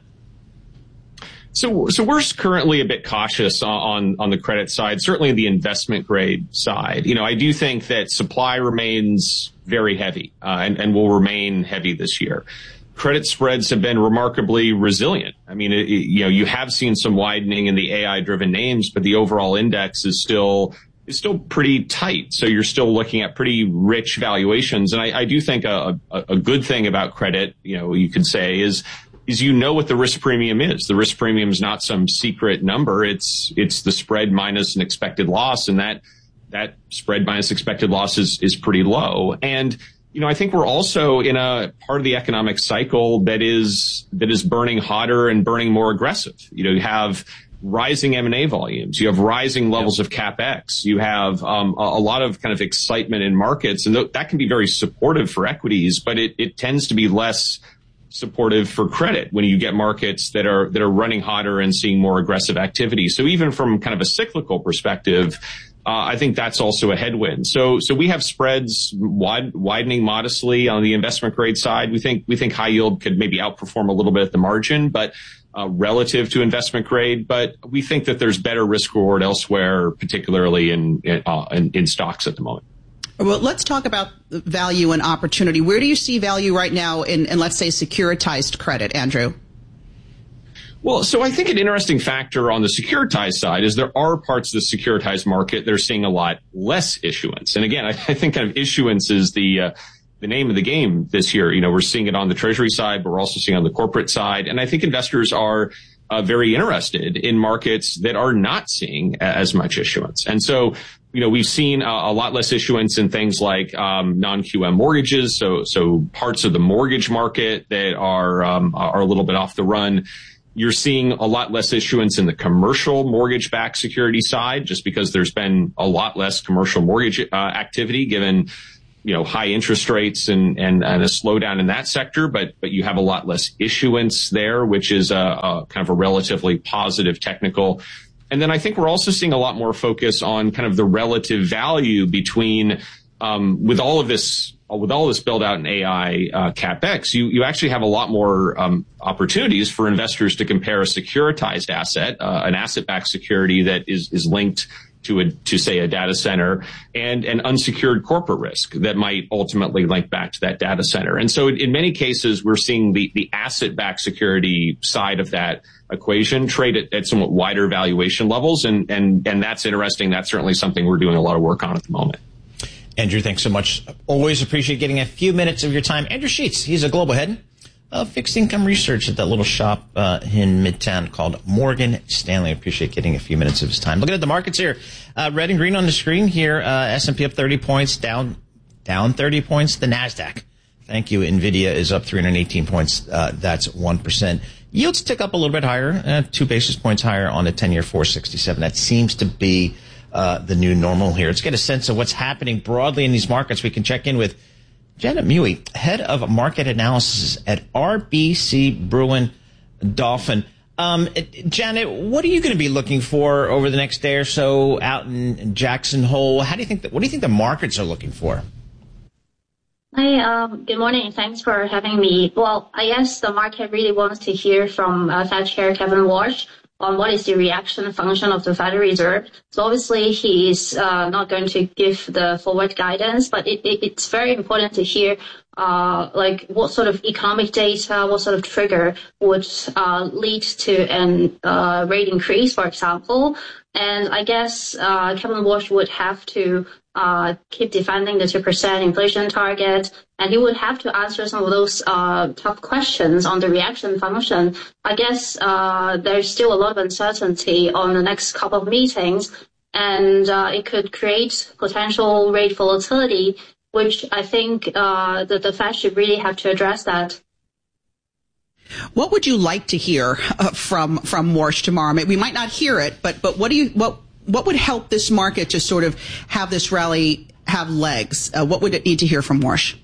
So we're currently a bit cautious on the credit side, certainly the investment grade side. You know, I do think that supply remains very heavy, and will remain heavy this year. Credit spreads have been remarkably resilient. I mean, you know, you have seen some widening in the AI-driven names, but the overall index is still pretty tight. So you're still looking at pretty rich valuations. And I do think a good thing about credit, you know, you could say is you know what the risk premium is. The risk premium is not some secret number. It's the spread minus an expected loss, and that spread minus expected loss is pretty low. And you know, I think we're also in a part of the economic cycle that is burning hotter and burning more aggressive. You know, you have rising M&A volumes, you have rising levels of CapEx, you have a lot of kind of excitement in markets, and that can be very supportive for equities, but it tends to be less supportive for credit when you get markets that are running hotter and seeing more aggressive activity. So even from kind of a cyclical perspective, I think that's also a headwind. So we have spreads widening modestly on the investment grade side. We think high yield could maybe outperform a little bit at the margin, but relative to investment grade. But we think that there's better risk reward elsewhere, particularly in stocks at the moment. Well, let's talk about value and opportunity. Where do you see value right now in let's say, securitized credit, Andrew? Well, so I think an interesting factor on the securitized side is there are parts of the securitized market that are seeing a lot less issuance. And again, I think kind of issuance is the name of the game this year. We're seeing it on the Treasury side, but we're also seeing it on the corporate side. And I think investors are very interested in markets that are not seeing as much issuance. And so, we've seen a lot less issuance in things like non-QM mortgages. So parts of the mortgage market that are a little bit off the run. You're seeing a lot less issuance in the commercial mortgage-backed security side, just because there's been a lot less commercial mortgage activity given, high interest rates and a slowdown in that sector. But you have a lot less issuance there, which is a kind of a relatively positive technical. And then I think we're also seeing a lot more focus on kind of the relative value between, with all of this build out in AI CapEx, you actually have a lot more opportunities for investors to compare a securitized asset, an asset-backed security that is linked to say a data center, and an unsecured corporate risk that might ultimately link back to that data center. And so in many cases, we're seeing the asset-backed security side of that equation trade at somewhat wider valuation levels, and that's interesting. That's certainly something we're doing a lot of work on at the moment. Andrew, thanks so much. Always appreciate getting a few minutes of your time. Andrew Sheets, he's a global head of fixed income research at that little shop in Midtown called Morgan Stanley. Appreciate getting a few minutes of his time. Looking at the markets here, red and green on the screen here. S&P up 30 points, down 30 points. The NASDAQ, thank you, NVIDIA is up 318 points. That's 1%. Yields tick up a little bit higher, 2 basis points higher on the 10-year 467. That seems to be the new normal here. Let's get a sense of what's happening broadly in these markets. We can check in with Janet Mui, head of market analysis at RBC Brewin Dolphin. Janet, what are you going to be looking for over the next day or so out in Jackson Hole? What do you think the markets are looking for? Hi, good morning. Thanks for having me. Well, I guess the market really wants to hear from Fed Chair Kevin Warsh on what is the reaction function of the Federal Reserve. So obviously he's not going to give the forward guidance, but it's very important to hear like what sort of economic data, what sort of trigger would lead to an rate increase, for example. And I guess Kevin Warsh would have to keep defending the 2% inflation target, and he would have to answer some of those tough questions on the reaction function. I guess there's still a lot of uncertainty on the next couple of meetings, and it could create potential rate volatility, which I think that the Fed should really have to address that. What would you like to hear from Warsh tomorrow? We might not hear it, but what would help this market to sort of have this rally have legs? What would it need to hear from Warsh?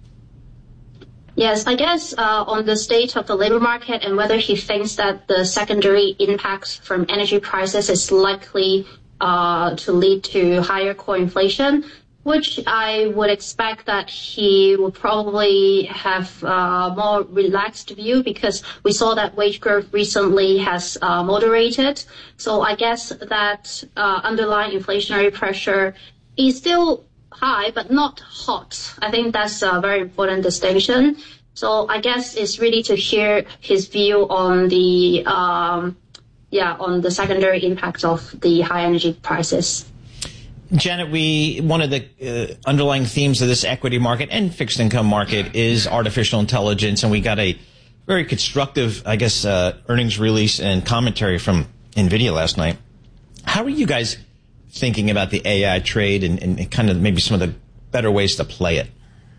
Yes, I guess on the state of the labor market and whether he thinks that the secondary impact from energy prices is likely to lead to higher core inflation, which I would expect that he will probably have a more relaxed view, because we saw that wage growth recently has moderated. So I guess that underlying inflationary pressure is still high, but not hot. I think that's a very important distinction. So I guess it's really to hear his view on the on the secondary impact of the high energy prices. Janet, one of the underlying themes of this equity market and fixed income market is artificial intelligence, and we got a very constructive, I guess, earnings release and commentary from NVIDIA last night. How are you guys thinking about the AI trade and kind of maybe some of the better ways to play it?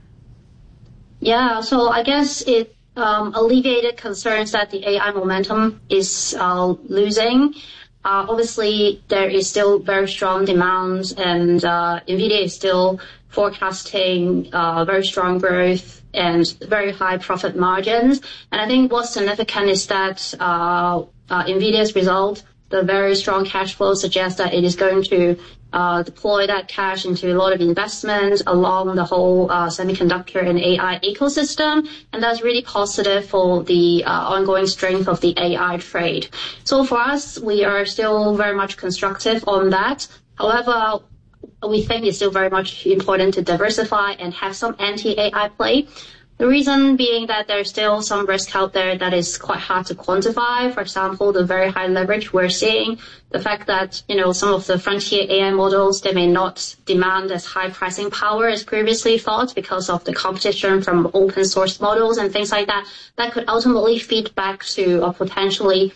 Yeah, so I guess it alleviated concerns that the AI momentum is losing. Obviously, there is still very strong demand, and NVIDIA is still forecasting very strong growth and very high profit margins. And I think what's significant is that NVIDIA's result, the very strong cash flow, suggests that it is going to deploy that cash into a lot of investment along the whole semiconductor and AI ecosystem. And that's really positive for the ongoing strength of the AI trade. So for us, we are still very much constructive on that. However, we think it's still very much important to diversify and have some anti-AI play. The reason being that there's still some risk out there that is quite hard to quantify. For example, the very high leverage we're seeing, the fact that, some of the frontier AI models, they may not demand as high pricing power as previously thought because of the competition from open source models and things like that. That could ultimately feed back to potentially,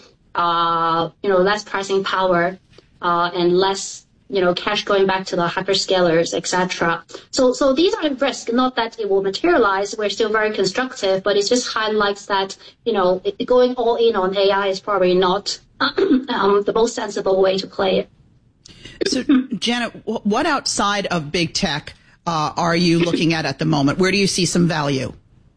less pricing power, and less cash going back to the hyperscalers, etc. So these are the risks, not that it will materialize. We're still very constructive, but it just highlights that, going all in on AI is probably not the most sensible way to play it. So, Janet, what outside of big tech are you looking at the moment? Where do you see some value?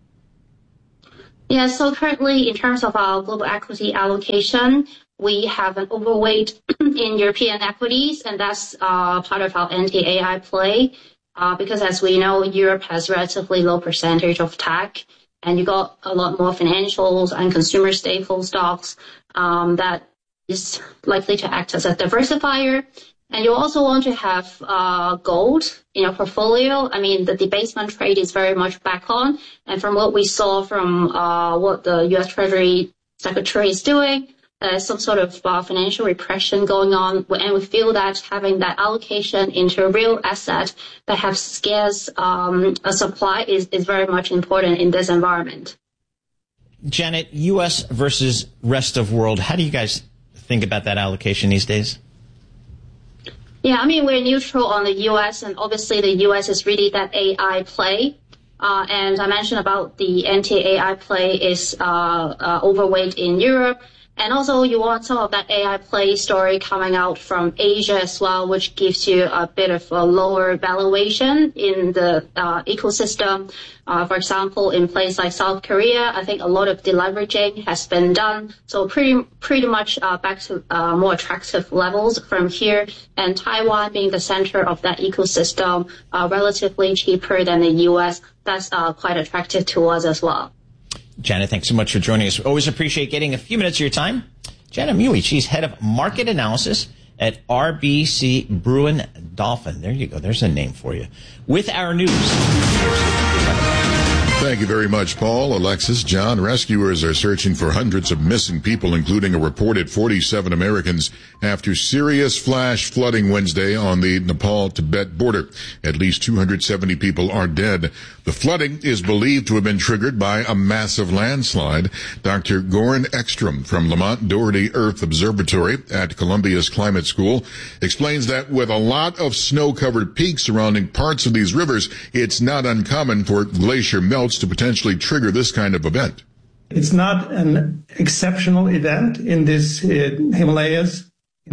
Yeah, so currently in terms of our global equity allocation, we have an overweight in European equities, and that's part of our anti-AI play. Because as we know, Europe has relatively low percentage of tech, and you got a lot more financials and consumer staple stocks that is likely to act as a diversifier. And you also want to have gold in your portfolio. I mean, the debasement trade is very much back on, and from what we saw from what the U.S. Treasury Secretary is doing, some sort of financial repression going on, and we feel that having that allocation into a real asset that have scarce a supply is very much important in this environment. Janet, U.S. versus rest of world, how do you guys think about that allocation these days? Yeah, I mean, we're neutral on the U.S., and obviously the U.S. is really that AI play. And I mentioned about the anti-AI play is overweight in Europe. And also you want some of that AI play story coming out from Asia as well, which gives you a bit of a lower valuation in the ecosystem. For example, in places like South Korea, I think a lot of deleveraging has been done. So pretty much back to more attractive levels from here. And Taiwan being the center of that ecosystem, relatively cheaper than the U.S., that's quite attractive to us as well. Janet, thanks so much for joining us. We always appreciate getting a few minutes of your time. Janet Mui, she's head of market analysis at RBC Brewin Dolphin. There you go. There's a name for you. With our news. Thank you very much, Paul. Alexis, John, rescuers are searching for hundreds of missing people, including a reported 47 Americans, after serious flash flooding Wednesday on the Nepal-Tibet border. At least 270 people are dead. The flooding is believed to have been triggered by a massive landslide. Dr. Goran Ekstrom from Lamont Doherty Earth Observatory at Columbia's Climate School explains that with a lot of snow-covered peaks surrounding parts of these rivers, it's not uncommon for glacier melts to potentially trigger this kind of event. It's not an exceptional event in this Himalayas.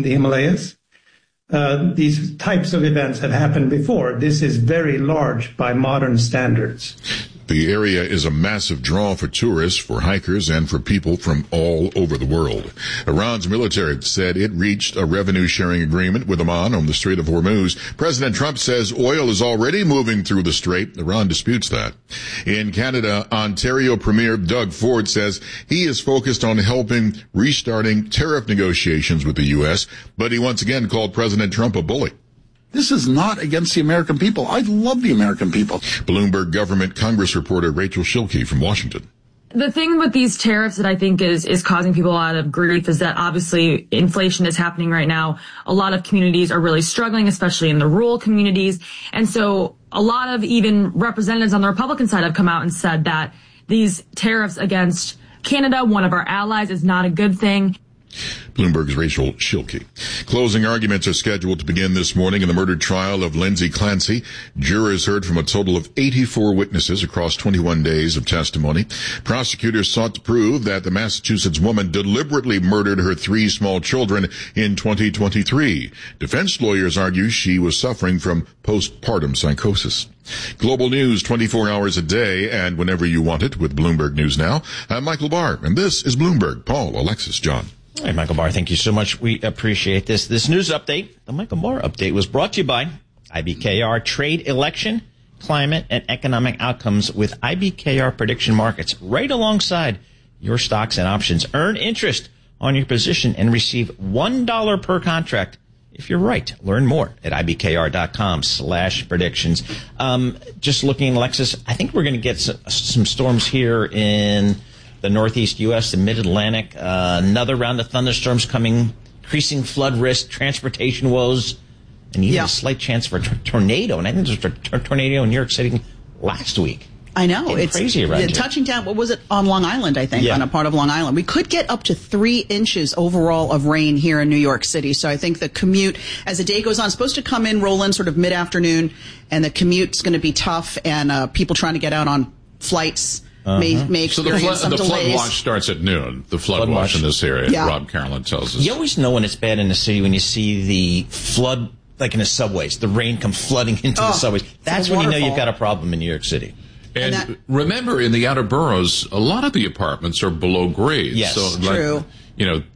These types of events have happened before. This is very large by modern standards. The area is a massive draw for tourists, for hikers, and for people from all over the world. Iran's military said it reached a revenue-sharing agreement with Oman on the Strait of Hormuz. President Trump says oil is already moving through the strait. Iran disputes that. In Canada, Ontario Premier Doug Ford says he is focused on helping restarting tariff negotiations with the U.S., but he once again called President Trump a bully. This is not against the American people. I love the American people. Bloomberg government Congress reporter Rachel Schilke from Washington. The thing with these tariffs that I think is causing people a lot of grief is that obviously inflation is happening right now. A lot of communities are really struggling, especially in the rural communities. And so a lot of even representatives on the Republican side have come out and said that these tariffs against Canada, one of our allies, is not a good thing. Bloomberg's Rachel Schilke. Closing arguments are scheduled to begin this morning in the murder trial of Lindsay Clancy. Jurors heard from a total of 84 witnesses across 21 days of testimony. Prosecutors sought to prove that the Massachusetts woman deliberately murdered her 3 small children in 2023. Defense lawyers argue she was suffering from postpartum psychosis. Global news 24 hours a day and whenever you want it with Bloomberg News Now. I'm Michael Barr, and this is Bloomberg. Paul, Alexis, John. Hey, Michael Barr, thank you so much. We appreciate this. This news update, the Michael Barr update, was brought to you by IBKR Trade, Election, Climate, and Economic Outcomes with IBKR Prediction Markets right alongside your stocks and options. Earn interest on your position and receive $1 per contract if you're right. Learn more at ibkr.com/predictions. Just looking, Alexis, I think we're going to get some storms here in the northeast U.S., the mid-Atlantic. Another round of thunderstorms coming, increasing flood risk, transportation woes, and even a slight chance for a tornado. And I think there's a tornado in New York City last week. I know. It's crazy around here. Touching down, what was it, on Long Island, I think, on a part of Long Island. We could get up to 3 inches overall of rain here in New York City. So I think the commute, as the day goes on, is supposed to come in, roll in sort of mid-afternoon, and the commute's going to be tough, and people trying to get out on flights may experience some delays. The flood watch starts at noon, the flood watch in this area, Rob Carolyn tells us. You always know when it's bad in the city when you see the flood, like in the subways, the rain come flooding into the subways. That's when you know you've got a problem in New York City. And remember, in the outer boroughs, a lot of the apartments are below grade. Yes, so, true. You know,